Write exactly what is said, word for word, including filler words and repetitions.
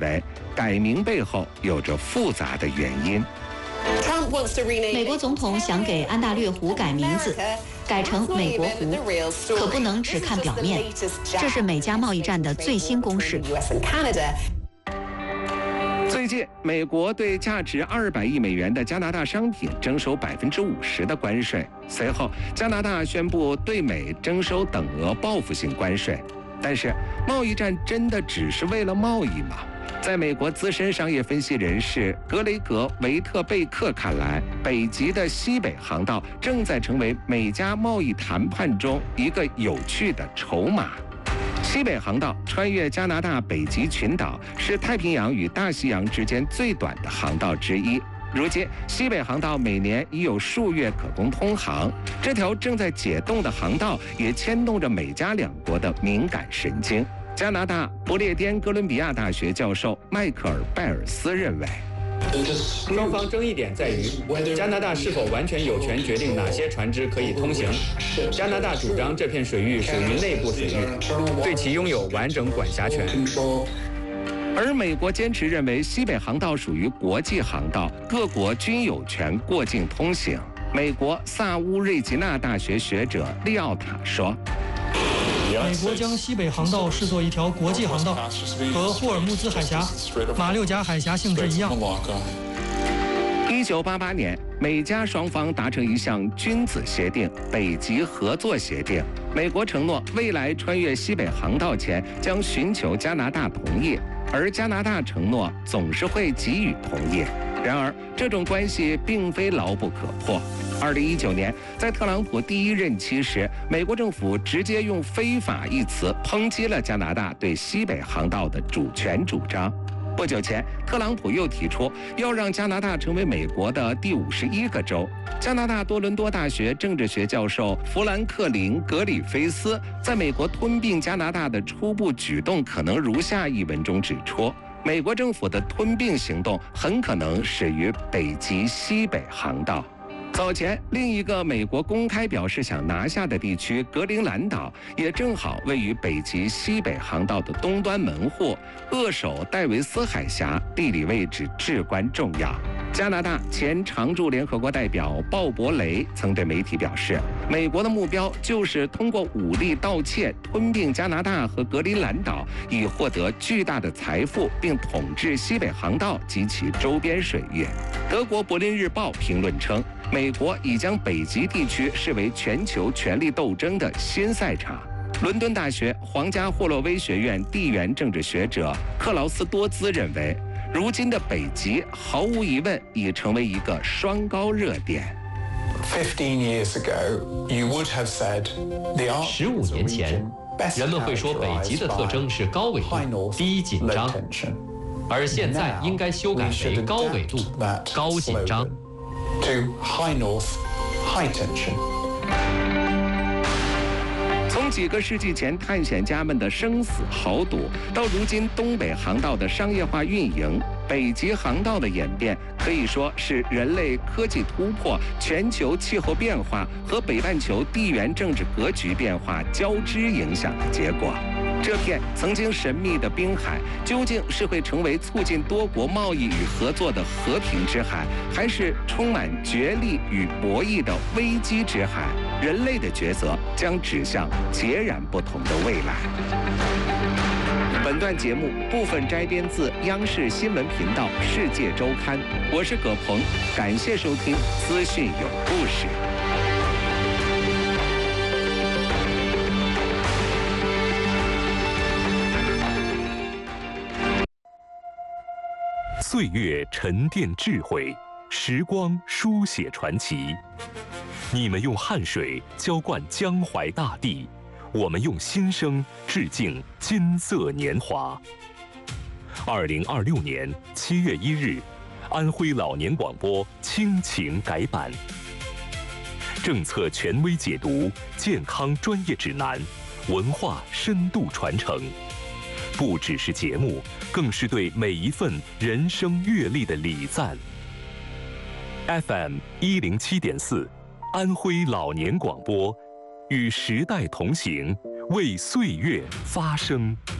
为，改名背后有着复杂的原因。 美国总统想给安大略湖改名字，改成美国湖，可不能只看表面。这是美加贸易战的最新攻势。 最近，美国对价值二百亿美元的加拿大商品征收百分之五十的关税。随后，加拿大宣布对美征收等额报复性关税。但是，贸易战真的只是为了贸易吗？在美国资深商业分析人士格雷格·维特贝克看来，北极的西北航道正在成为美加贸易谈判中一个有趣的筹码。西北航道穿越加拿大北极群岛，是太平洋与大西洋之间最短的航道之一。如今，西北航道每年已有数月可供通航。这条正在解冻的航道也牵动着美加两国的敏感神经。加拿大不列颠哥伦比亚大学教授迈克尔·拜尔斯认为， 双方争议点在于加拿大是否完全有权决定哪些船只可以通行。加拿大主张这片水域属于内部水域，对其拥有完整管辖权。 而美国坚持认为西北航道属于国际航道，各国均有权过境通行。美国萨乌瑞吉纳大学学者利奥塔说， 美国将西北航道视作一条国际航道，和霍尔木兹海峡、马六甲海峡性质一样。 一九八八年，美加双方达成一项君子协定——北极合作协定。美国承诺未来穿越西北航道前将寻求加拿大同意，而加拿大承诺总是会给予同意。然而，这种关系并非牢不可破。二零一九年，在特朗普第一任期时，美国政府直接用“非法”一词抨击了加拿大对西北航道的主权主张。不久前，特朗普又提出要让加拿大成为美国的第五十一个州。加拿大多伦多大学政治学教授弗兰克林·格里菲斯在美国吞并加拿大的初步举动可能如下一文中指出，美国政府的吞并行动很可能始于北极西北航道。早前，另一个美国公开表示想拿下的地区格陵兰岛，也正好位于北极西北航道的东端门户，扼守戴维斯海峡，地理位置至关重要。加拿大前常驻联合国代表鲍勃雷曾对媒体表示，美国的目标就是通过武力盗窃吞并加拿大和格陵兰岛，以获得巨大的财富，并统治西北航道及其周边水域。德国柏林日报评论称，美国已将北极地区视为全球权力斗争的新赛场。伦敦大学皇家霍洛威学院地缘政治学者克劳斯多兹认为，如今的北极毫无疑问已成为一个双高热点。 十五年前，人们会说北极的特征是高纬度、低紧张，而现在应该修改为高纬度、高紧张。 从几个世纪前探险家们的生死豪赌，到如今东北航道的商业化运营，北极航道的演变可以说是人类科技突破、全球气候变化和北半球地缘政治格局变化交织影响的结果。这片曾经神秘的滨海，究竟是会成为促进多国贸易与合作的和平之海，还是充满角力与博弈的危机之海？人类的抉择将指向截然不同的未来。本段节目部分摘编自央视新闻频道《世界周刊》，我是葛鹏，感谢收听资讯有故事。 岁月沉淀智慧，时光书写传奇。你们用汗水浇灌江淮大地，我们用心声致敬金色年华。二零二六年七月一日，安徽老年广播亲情改版，政策权威解读，健康专业指南，文化深度传承。不只是节目，更是对每一份人生阅历的礼赞。F M 一零七点四，安徽老年广播，与时代同行，为岁月发声。